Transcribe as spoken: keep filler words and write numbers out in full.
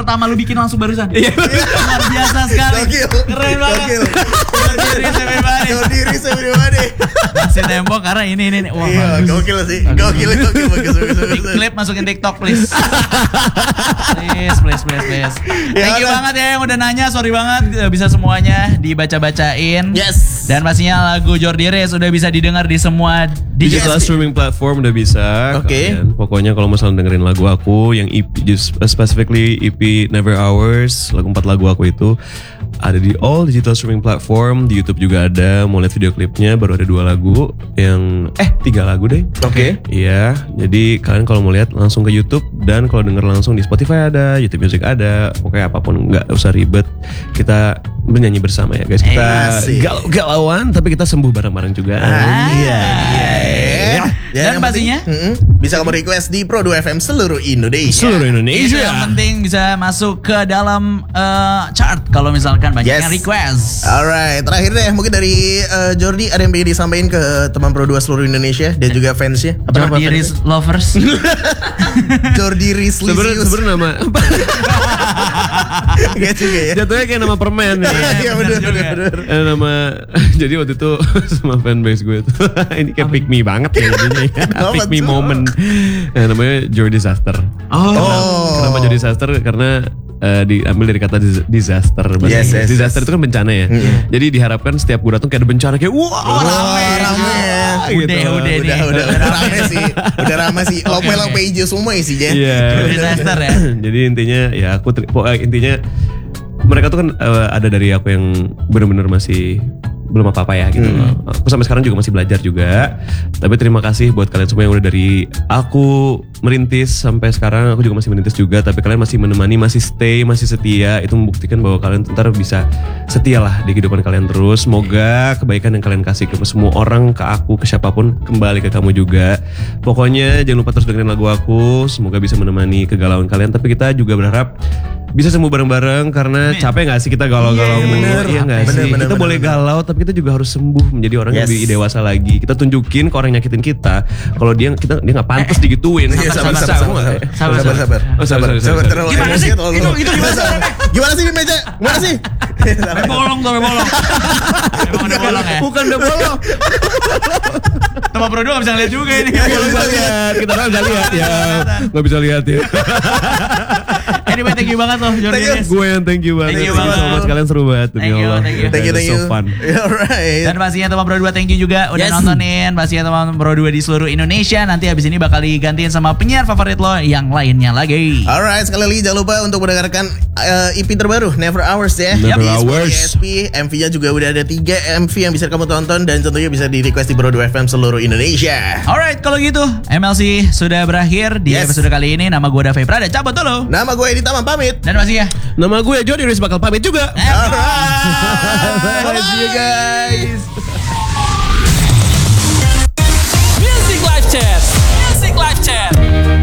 pertama lu bikin langsung barusan. Luar biasa sekali. Gokil. Keren banget. Jordi Riz everybody. Jordi Riz everybody. Masih tembok karena ini ini. Wah, iya, gokil sih. Gokil, gokil, bagus, bagus, bagus. Klip masukin TikTok please. please, please, please, please. Thank you banget ya yang udah nanya. Sorry banget bisa semuanya dibaca-bacain. Yes. Dan pastinya lagu Jordi Riz udah bisa didengar di semua digital streaming platform udah bisa. Oke. Okay. Pokoknya kalau misalnya dengerin lagu aku yang E P, just specifically E P Never Hours, lagu empat lagu aku itu ada di all digital streaming platform. Di YouTube juga ada. Mau lihat video klipnya baru ada dua lagu yang eh tiga lagu deh. Oke. Okay. Iya. Jadi kalian kalau mau lihat langsung ke YouTube dan kalau denger langsung di Spotify ada, YouTube Music ada. Pokoknya apapun nggak usah ribet. Kita bernyanyi bersama ya guys. Kita galau-galauan tapi kita sembuh bareng-bareng juga. Ah, iya. Yeah. Dan pastinya penting, bisa kamu request di Pro dua F M seluruh Indonesia. Seluruh Indonesia. Itu yang penting bisa masuk ke dalam uh, chart kalau misalkan banyak yes. yang request. Alright, terakhir deh mungkin dari uh, Jordi ada yang pengen disampaikan ke teman Pro dua seluruh Indonesia dan juga fansnya. Apa Jordi Riz lovers. Jordi Riz Sebenarnya sebenarnya nama Gak juga ya. Jatuhnya kayak nama permen ya. Iya benar benar. Eh, nama jadi waktu itu sama fanbase gue tuh ini kayak pick me banget ya jadinya ya. Pick me moment. Nah, namanya Jordi Disaster. Oh. Kenapa, kenapa Jordi Disaster? Karena uh, diambil dari kata disaster. Yes, yes, disaster yes. itu kan bencana ya. Mm-hmm. Jadi diharapkan setiap gue datang kayak ada bencana kayak wah wow, rame, rame. Udah, gitu. udah, udah, nih. udah, udah rame sih, udah rame sih. Lope-lope hijau semua isinya. Iya. Disaster ya. Jadi intinya ya aku tri- intinya mereka tuh kan uh, ada dari aku yang benar-benar masih belum apa-apa ya gitu loh. Hmm. Aku sampai sekarang juga masih belajar juga. Tapi terima kasih buat kalian semua yang udah dari aku merintis sampai sekarang. Aku juga masih merintis juga. Tapi kalian masih menemani, masih stay, masih setia. Itu membuktikan bahwa kalian ntar bisa setia lah di kehidupan kalian terus. Semoga kebaikan yang kalian kasih ke semua orang, ke aku, ke siapapun kembali ke kamu juga. Pokoknya jangan lupa terus dengerin lagu aku. Semoga bisa menemani kegalauan kalian. Tapi kita juga berharap bisa sembuh bareng-bareng karena capek gak sih kita galau-galau mulu? Yeah, iya gak bener, sih? bener, kita bener, boleh bener. galau tapi kita juga harus sembuh menjadi orang yang Yes. lebih dewasa lagi. Kita tunjukin ke orang yang nyakitin kita kalau dia kita dia nggak pantas digituin. Iya, sabar, Bisa, sabar, aku nggak- sabar, sabar, sabar, sabar, Oh, sabar, sabar, sabar. terlalu Gimana emosi, sih? terlalu- Itu- itu gimana sih? Gimana sih di meja? Gimana sih? Sampai bolong tuh, sampai bolong. Emang udah bolong ya? Bukan udah bolong. Teman Pro dua gak bisa ngeliat juga ini. Nggak bisa lihat. Kita kan nggak lihat ya. Nggak bisa lihat ya. Anyway, thank you banget loh Jordi Thank you. Riz. Gue yang thank you banget. Thank you Thank you so banget. much. Kalian seru banget demi Thank you, Allah. thank you. Thank you, thank you. So fun. Alright. Dan pastinya teman Pro dua thank you juga udah Yes. nontonin. Pastinya teman Pro dua di seluruh Indonesia. Nanti abis ini bakal digantiin sama penyiar favorit lo yang lainnya lagi. Alright, sekali lagi jangan lupa untuk mendengarkan uh, E P terbaru Never Hours ya. Never Di Spotify Hours. S P, M V-nya juga udah ada tiga M V yang bisa kamu tonton dan tentunya bisa di request di Pro dua F M seluruh Indonesia. Alright, kalau gitu M L C sudah berakhir di Yes. episode kali ini. Nama gue David Prada, cabut dulu. Nama gue Edi Taman pamit. Dan pastinya Nama gue Jordi Riz bakal pamit juga. Alright. Bye-bye. See you guys.